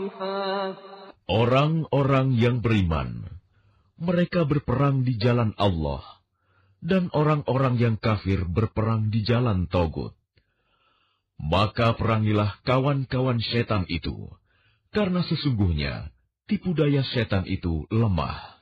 Orang-orang yang beriman, mereka berperang di jalan Allah, dan orang-orang yang kafir berperang di jalan Togut. Maka perangilah kawan-kawan setan itu, karena sesungguhnya tipu daya setan itu lemah.